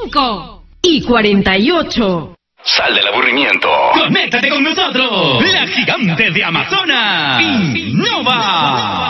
5:48. Sal del aburrimiento. Conéctate con nosotros. La gigante de Amazonas. Innova.